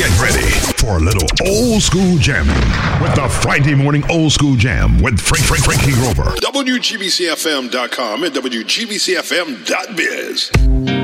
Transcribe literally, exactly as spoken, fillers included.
Get ready for a little old school jamming with the Friday Morning Old School Jam with Frank Frank Frankie Grover. W G B C F M dot com and W G B C F M dot biz.